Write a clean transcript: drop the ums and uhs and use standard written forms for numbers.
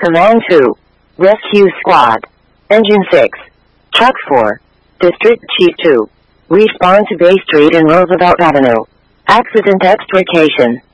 Command 2. Rescue Squad. Engine 6. Truck 4. District Chief 2. Respawn to Bay Street and Roosevelt Avenue. Accident extrication.